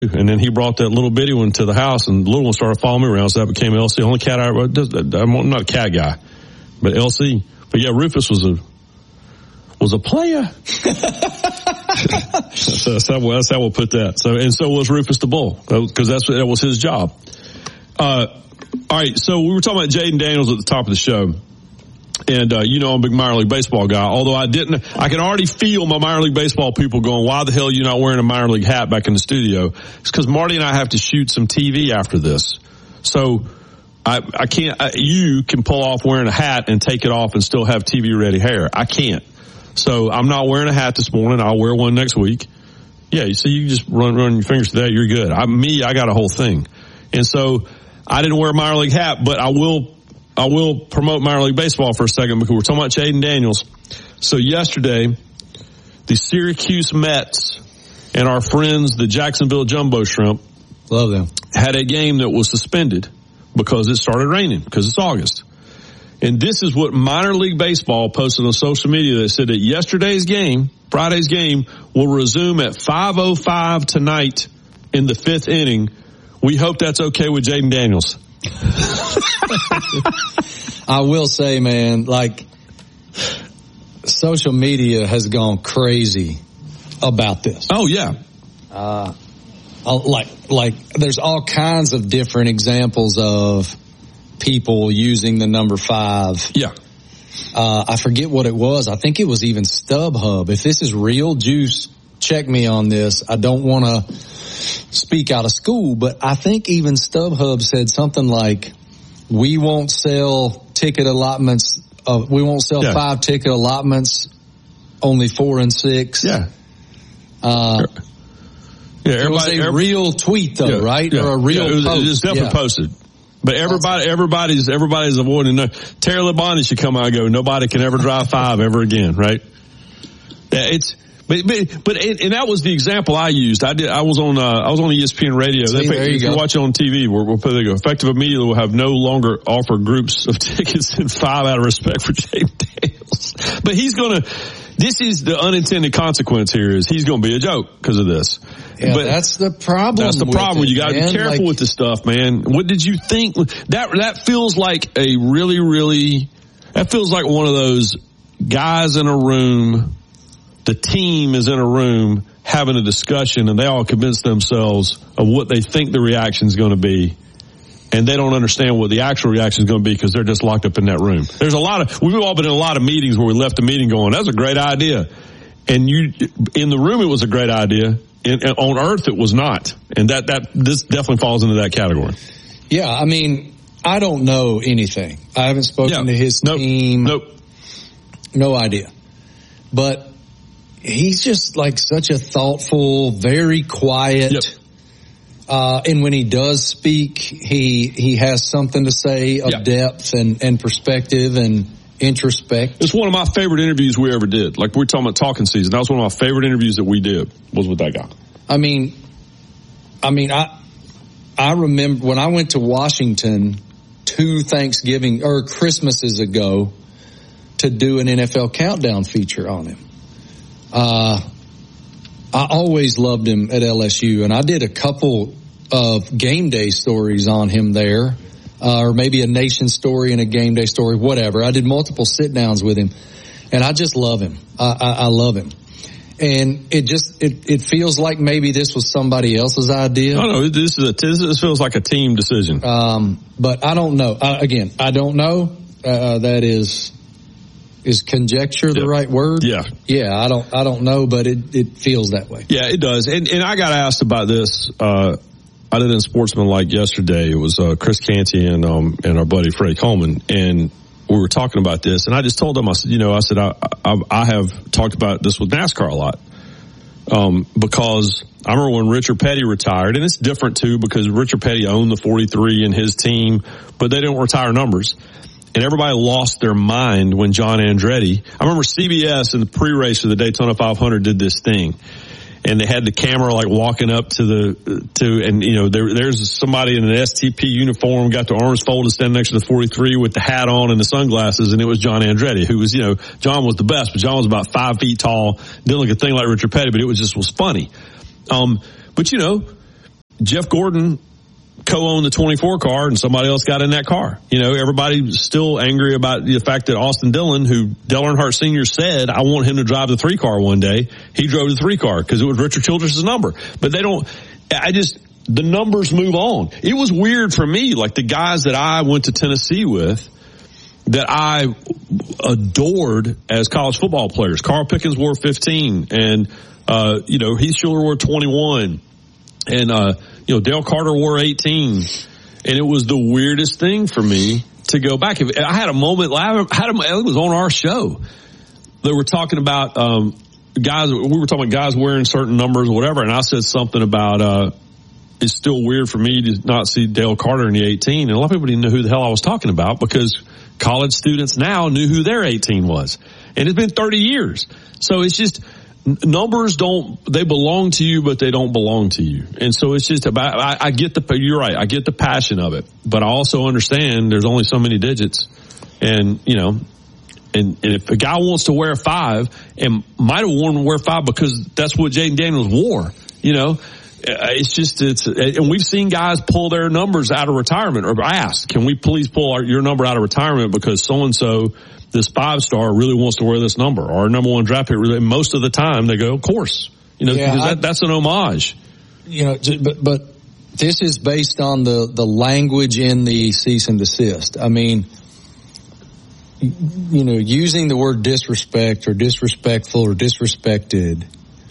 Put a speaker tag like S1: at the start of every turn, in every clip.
S1: And then he brought that little bitty one to the house, and the little one started following me around, so that became LC. Only cat I'm not a cat guy, but LC. But yeah, Rufus was a player. So that's how we'll put that. So was Rufus the Bull, because that was his job. All right, so we were talking about Jaden Daniels at the top of the show. And, I'm a big minor league baseball guy, although I can already feel my minor league baseball people going, why the hell are you not wearing a minor league hat back in the studio? It's because Marty and I have to shoot some TV after this. So I can't, you can pull off wearing a hat and take it off and still have TV ready hair. I can't. So I'm not wearing a hat this morning. I'll wear one next week. Yeah, so you just run your fingers through that. You're good. I got a whole thing. And so I didn't wear a minor league hat, but I will promote minor league baseball for a second because we're talking about Jaden Daniels. So yesterday, the Syracuse Mets and our friends, the Jacksonville Jumbo Shrimp,
S2: love them,
S1: had a game that was suspended because it started raining because it's August. And this is what minor league baseball posted on social media. They said that yesterday's game, Friday's game, will resume at 5:05 tonight in the 5th inning. We hope that's okay with Jaden Daniels.
S2: I will say, man, like, social media has gone crazy about this.
S1: Oh, yeah.
S2: Like there's all kinds of different examples of people using the number 5.
S1: Yeah.
S2: I forget what it was. I think it was even StubHub. If this is real juice, check me on this. I don't want to speak out of school, but I think even StubHub said something like, we won't sell ticket allotments. We won't sell 5 ticket allotments, only 4 and 6.
S1: Yeah.
S2: It was a real tweet though, right?
S1: Yeah.
S2: Or a real post.
S1: It was definitely posted. But everybody's avoiding. Terry Labonte should come out and go, nobody can ever drive 5 ever again, right? Yeah, But that was the example I used. I was on ESPN Radio. If you watch it on TV, we'll put it. Effective immediately will have no longer offer groups of tickets than 5 out of respect for Jaden Daniels. But this is the unintended consequence here is he's going to be a joke because of this.
S2: Yeah, but that's the problem.
S1: That's the problem. You got to be careful with this stuff, man. What did you think? That feels like a really, really, that feels like one of those guys in a room. The team is in a room having a discussion and they all convince themselves of what they think the reaction is going to be. And they don't understand what the actual reaction is going to be because they're just locked up in that room. We've all been in a lot of meetings where we left the meeting going, that's a great idea. And in the room, it was a great idea. On earth, it was not. And this definitely falls into that category.
S2: Yeah. I mean, I don't know anything. I haven't spoken to his team.
S1: Nope.
S2: No idea. But he's just like such a thoughtful, very quiet. Yep. And when he does speak, he has something to say of depth and perspective and introspect.
S1: It's one of my favorite interviews we ever did. Like we're talking about talking season. That was one of my favorite interviews that we did was with that guy.
S2: I mean, I remember when I went to Washington 2 Thanksgiving or Christmases ago to do an NFL Countdown feature on him. I always loved him at LSU, and I did a couple of game day stories on him there, or maybe a nation story and a game day story, whatever. I did multiple sit downs with him, and I just love him. I love him. And it feels like maybe this was somebody else's idea.
S1: No, this feels like a team decision.
S2: But I don't know. Again, I don't know. That is conjecture the right word?
S1: Yeah.
S2: Yeah, I don't know, but it feels that way.
S1: Yeah, it does. And I got asked about this. I did in Sportsmanlike yesterday. It was Chris Canty and our buddy Freddie Coleman, and we were talking about this. And I just told them, I said I have talked about this with NASCAR a lot because I remember when Richard Petty retired, and it's different too because Richard Petty owned the 43 in his team, but they didn't retire numbers. And everybody lost their mind when John Andretti, I remember CBS in the pre-race of the Daytona 500 did this thing. And they had the camera like walking up there's somebody in an STP uniform, got their arms folded, standing next to the 43 with the hat on and the sunglasses. And it was John Andretti, who was, John was the best, but John was about 5 feet tall. Didn't look a thing like Richard Petty, but it was funny. But Jeff Gordon co-owned the 24 car and somebody else got in that car. Everybody's still angry about the fact that Austin Dillon, who Dale Earnhardt Sr. said, I want him to drive the 3 car one day. He drove the 3 car because it was Richard Childress' number. But the numbers move on. It was weird for me, like the guys that I went to Tennessee with that I adored as college football players. Carl Pickens wore 15 and, Heath Schuler wore 21 and, Dale Carter wore 18, and it was the weirdest thing for me to go back. I had a moment, it was on our show. They were talking about, guys, we were talking about guys wearing certain numbers or whatever, and I said something about, it's still weird for me to not see Dale Carter in the 18, and a lot of people didn't know who the hell I was talking about because college students now knew who their 18 was. And it's been 30 years. So it's just, numbers they belong to you, but they don't belong to you. And so it's just about, you're right, I get the passion of it, but I also understand there's only so many digits. And, and if a guy wants to wear 5 and might have worn to wear 5 because that's what Jayden Daniels wore, and we've seen guys pull their numbers out of retirement or ask, can we please pull your number out of retirement because so-and-so, this 5-star really wants to wear this number, or our number 1 draft pick. Really, most of the time they go, of course, because that's an homage.
S2: But this is based on the language in the cease and desist. I mean, using the word disrespect or disrespectful or disrespected,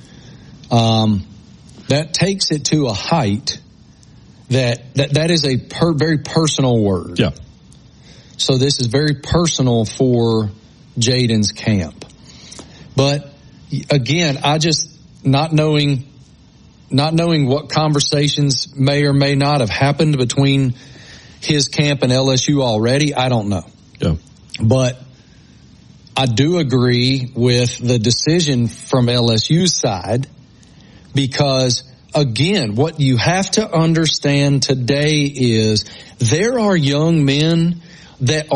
S2: that takes it to a height that is a very personal word.
S1: Yeah.
S2: So this is very personal for Jayden's camp. But again, I just not knowing what conversations may or may not have happened between his camp and LSU already, I don't know.
S1: Yeah.
S2: But I do agree with the decision from LSU's side because again, what you have to understand today is there are young men that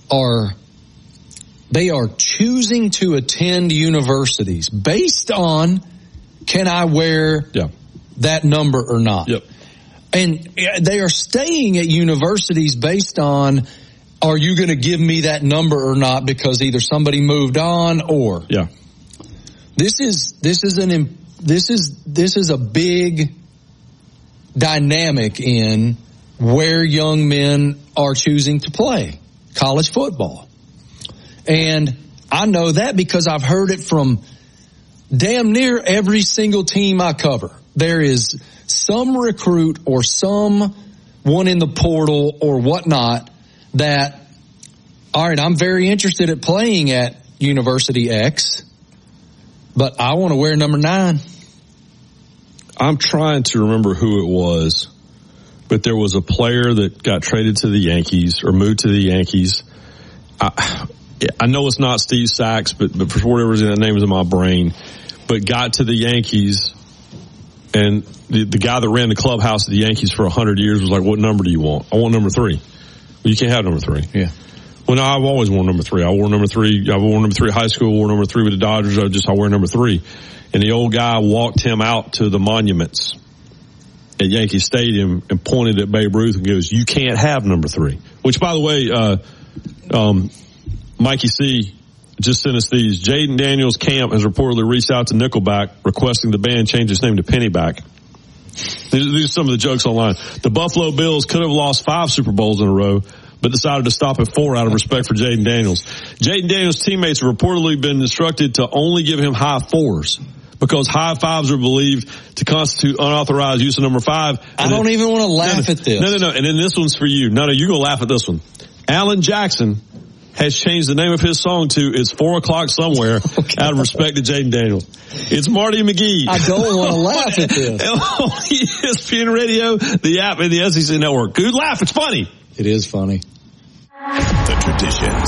S2: they are choosing to attend universities based on, can I wear that number or not?
S1: Yep.
S2: And they are staying at universities based on, are you going to give me that number or not? Because either somebody moved on or this is a big dynamic in where young men are choosing to play college football. And I know that because I've heard it from damn near every single team I cover. There is some recruit or someone in the portal or whatnot that, all right, I'm very interested at playing at University X, but I want to wear number 9.
S1: I'm trying to remember who it was, but there was a player that got traded to the Yankees or moved to the Yankees. I know it's not Steve Sachs, but for whatever reason that name is in my brain, but got to the Yankees, and the guy that ran the clubhouse at the Yankees for 100 years was like, what number do you want? I want number 3. Well, you can't have number 3.
S2: Yeah.
S1: Well, no, I've always worn number 3. I wore number 3 in high school, wore number 3 with the Dodgers. I wear number 3. And the old guy walked him out to the monuments at Yankee Stadium and pointed at Babe Ruth and goes, you can't have number 3. Which, by the way, Mikey C. just sent us these. Jayden Daniels' camp has reportedly reached out to Nickelback requesting the band change its name to Pennyback. These are some of the jokes online. The Buffalo Bills could have lost 5 Super Bowls in a row, but decided to stop at 4 out of respect for Jayden Daniels. Jayden Daniels' teammates have reportedly been instructed to only give him high 4s because high 5s are believed to constitute unauthorized use of number 5.
S2: I don't even want to laugh at this.
S1: No. And then this one's for you. No, you're going to laugh at this one. Alan Jackson has changed the name of his song to It's 4 O'Clock Somewhere out of respect to Jayden Daniels. It's Marty McGee.
S2: I don't want to laugh at this.
S1: ESPN Radio, the app, and the SEC Network. Good laugh. It's funny.
S2: It is funny.
S3: The traditions.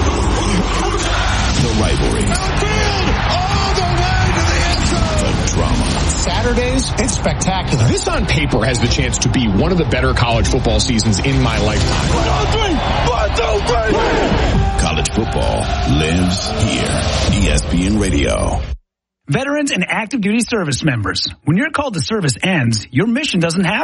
S3: The rivalries.
S4: All the way to the end zone.
S3: The drama.
S4: Saturdays, it's spectacular. This on paper has the chance to be one of the better college football seasons in my lifetime. 1, 2, 3.
S3: College football lives here. ESPN Radio.
S5: Veterans and active duty service members, when your call to service ends, your mission doesn't have